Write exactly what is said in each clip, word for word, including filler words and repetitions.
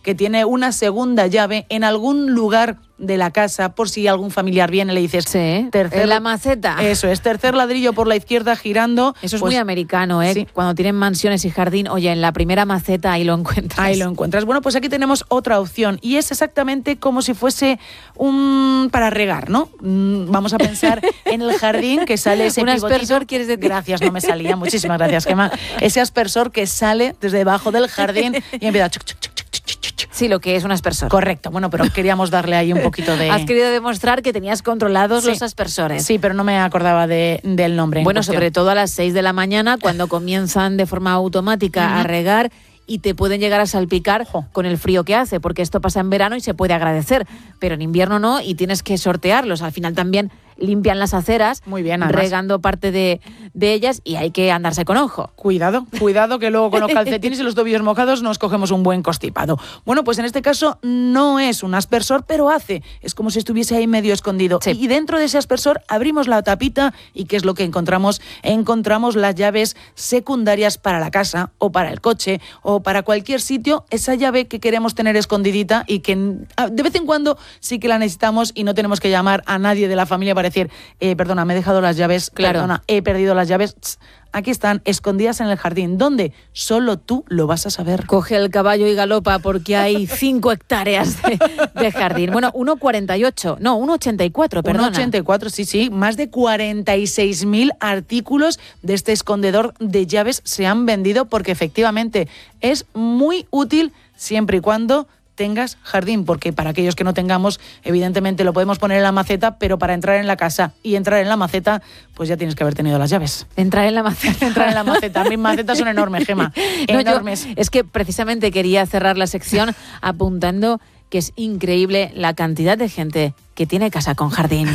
que tiene una segunda llave en algún lugar de la casa, por si algún familiar viene y le dices... Sí, tercer, en la maceta. Eso es, tercer ladrillo por la izquierda girando. Eso es pues, muy americano, ¿eh? Sí. Cuando tienen mansiones y jardín, oye, en la primera maceta ahí lo encuentras. Ahí lo encuentras. Bueno, pues aquí tenemos otra opción y es exactamente como si fuese un... para regar, ¿no? Vamos a pensar en el jardín que sale ese un pivotito. aspersor, ¿quieres decir? Gracias, no me salía. Muchísimas gracias, Gemma. Ese aspersor que sale desde debajo del jardín y empieza... Chuc, chuc, chuc, chuc, chuc, chuc. Sí, lo que es un aspersor. Correcto. Bueno, pero queríamos darle ahí un poquito de... Has querido demostrar que tenías controlados sí. los aspersores. Sí, pero no me acordaba de, del nombre. Bueno, sobre todo a las seis de la mañana, cuando comienzan de forma automática uh-huh. a regar y te pueden llegar a salpicar oh. con el frío que hace, porque esto pasa en verano y se puede agradecer, pero en invierno no y tienes que sortearlos. Al final también limpian las aceras, muy bien, además, regando parte de, de ellas y hay que andarse con ojo. Cuidado, cuidado que luego con los calcetines y los tobillos mojados nos cogemos un buen constipado. Bueno, pues en este caso no es un aspersor, pero hace, es como si estuviese ahí medio escondido. Sí. Y dentro de ese aspersor abrimos la tapita y ¿qué es lo que encontramos? Encontramos las llaves secundarias para la casa o para el coche o para cualquier sitio, esa llave que queremos tener escondidita y que de vez en cuando sí que la necesitamos y no tenemos que llamar a nadie de la familia para decir, eh, perdona, me he dejado las llaves, claro. perdona, he perdido las llaves. Tss, aquí están, escondidas en el jardín. ¿Dónde? Solo tú lo vas a saber. Coge el caballo y galopa porque hay cinco hectáreas de, de jardín. Bueno, uno cuarenta y ocho, no, uno ochenta y cuatro, perdona. uno ochenta y cuatro, sí, sí. Más de cuarenta y seis mil artículos de este escondedor de llaves se han vendido porque efectivamente es muy útil siempre y cuando tengas jardín, porque para aquellos que no tengamos, evidentemente lo podemos poner en la maceta, pero para entrar en la casa y entrar en la maceta, pues ya tienes que haber tenido las llaves. Entrar en la maceta. Entrar en la maceta. Mis macetas son enormes, Gemma. No, enormes. Yo, es que precisamente quería cerrar la sección apuntando que es increíble la cantidad de gente que tiene casa con jardín.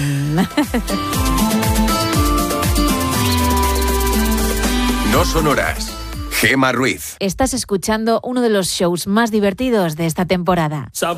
No son horas. Gemma Ruiz. Estás escuchando uno de los shows más divertidos de esta temporada.